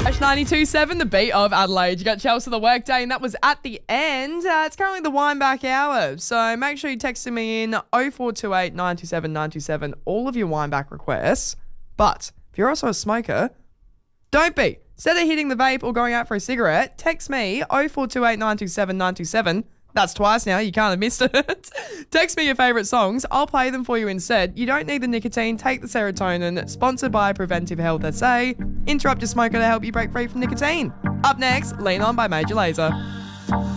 92.7, the beat of Adelaide. You got Chelsea the Workday, and that was at the end. It's currently the wind back hour, so make sure you text me in 0428 97 97 all of your wind back requests. But if you're also a smoker, don't be. Instead of hitting the vape or going out for a cigarette, text me 0428 927 927. That's twice now. You can't have missed it. Text me your favourite songs. I'll play them for you instead. You don't need the nicotine. Take the serotonin. Sponsored by Preventive Health SA. Interrupt your smoker to help you break free from nicotine. Up next, Lean On by Major Lazer.